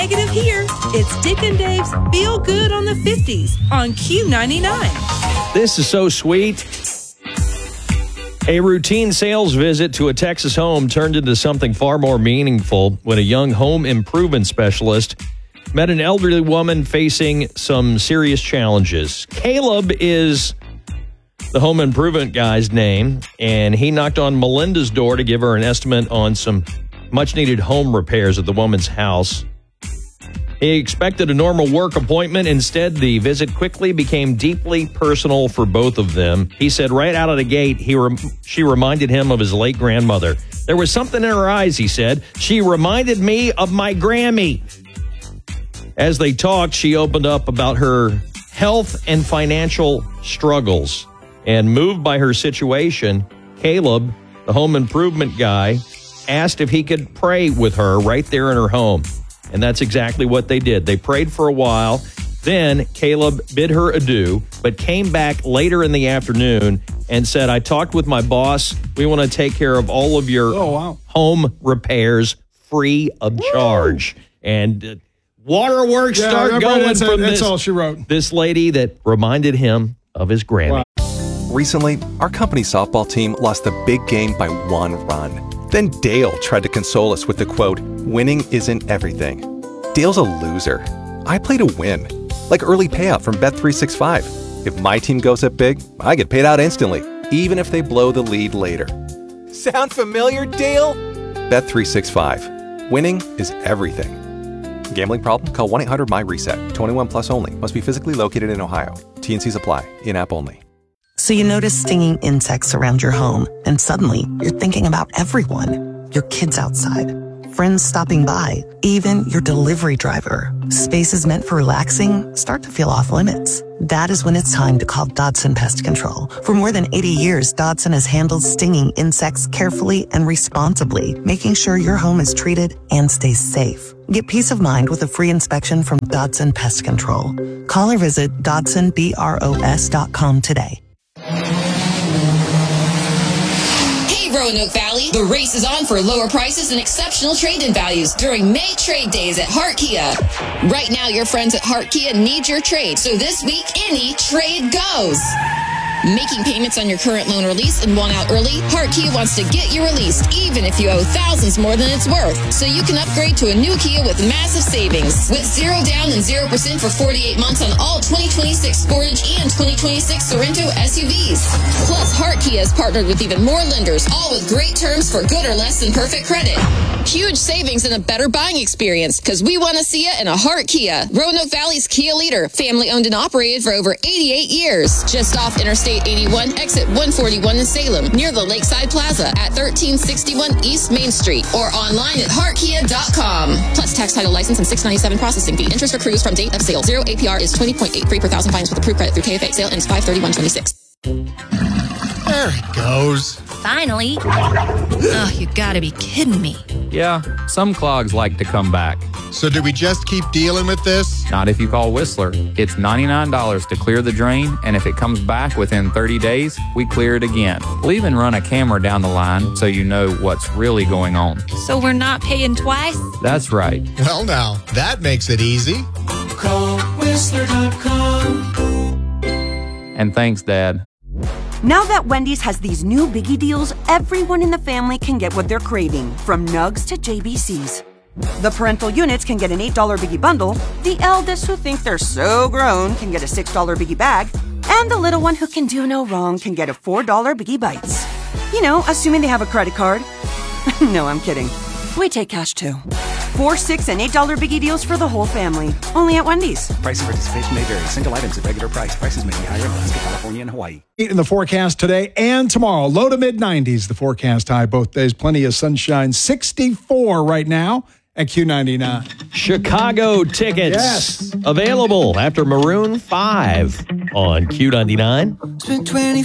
Negative here. It's Dick and Dave's Feel Good on the 50s on Q99. This is so sweet. A routine sales visit to a Texas home turned into something far more meaningful when a young home improvement specialist met an elderly woman facing some serious challenges. Caleb is the home improvement guy's name, and he knocked on Melinda's door to give her an estimate on some much-needed home repairs at the woman's house. He expected a normal work appointment. Instead, the visit quickly became deeply personal for both of them. He said right out of the gate, she reminded him of his late grandmother. There was something in her eyes, he said. She reminded me of my Grammy. As they talked, she opened up about her health and financial struggles. And moved by her situation, Caleb, the home improvement guy, asked if he could pray with her right there in her home. And that's exactly what they did. They prayed for a while. Then Caleb bid her adieu, but came back later in the afternoon and said, I talked with my boss. We want to take care of all of your home repairs free of charge. And waterworks start going from that's all she wrote. This lady that reminded him of his Grammy. Wow. Recently, our company softball team lost the big game by 1 run. Then Dale tried to console us with the quote, winning isn't everything. Dale's a loser. I play to win. Like early payout from Bet365. If my team goes up big, I get paid out instantly, even if they blow the lead later. Sound familiar, Dale? Bet365. Winning is everything. Gambling problem? Call 1-800-MY-RESET. 21 plus only. Must be physically located in Ohio. T&Cs apply. In-app only. So you notice stinging insects around your home, and suddenly you're thinking about everyone. Your kids outside, friends stopping by, even your delivery driver. Spaces meant for relaxing start to feel off limits. That is when it's time to call Dodson Pest Control. For more than 80 years, Dodson has handled stinging insects carefully and responsibly, making sure your home is treated and stays safe. Get peace of mind with a free inspection from Dodson Pest Control. Call or visit DodsonBROS.com today. Hey, Roanoke Valley, the race is on for lower prices and exceptional trade-in values during May trade days at Hart Kia. Right now, your friends at Hart Kia need your trade, so this week, any trade goes. Making payments on your current loan or lease and want out early? Hart Kia wants to get you released, even if you owe thousands more than it's worth. So you can upgrade to a new Kia with massive savings. With 0 down and 0% for 48 months on all 2026 Sportage and 2026 Sorento SUVs. Plus, Hart Kia has partnered with even more lenders, all with great terms for good or less than perfect credit. Huge savings and a better buying experience, because we want to see you in a Hart Kia. Roanoke Valley's Kia leader, family owned and operated for over 88 years. Just off Interstate 81, exit 141 in Salem, near the Lakeside Plaza at 1361 East Main Street, or online at heartkia.com. Plus tax, title, license, and $697 processing fee. Interest accrues from date of sale. 0 APR is 20.83 per thousand finance with approved credit through KFA. Sale ends 5/31/26. There it goes. Finally. Oh, you gotta be kidding me. Yeah, some clogs like to come back. So do we just keep dealing with this? Not if you call Whistler. It's $99 to clear the drain, and if it comes back within 30 days, we clear it again. We'll even run a camera down the line so you know what's really going on. So we're not paying twice? That's right. Well, now, that makes it easy. Call Whistler.com. And thanks, Dad. Now that Wendy's has these new biggie deals, everyone in the family can get what they're craving, from nugs to JBCs. The parental units can get an $8 biggie bundle, the eldest who think they're so grown can get a $6 biggie bag, and the little one who can do no wrong can get a $4 biggie bites. You know, assuming they have a credit card. No, I'm kidding. We take cash too. 4, 6, and $8 biggie deals for the whole family. Only at Wendy's. Price and participation may vary. Single items at regular price. Prices may be higher in Alaska, California, and Hawaii. In the forecast today and tomorrow. Low to mid-90s, the forecast high both days. Plenty of sunshine. 64 right now at Q99. Chicago tickets available after Maroon 5 on Q99. Spent 20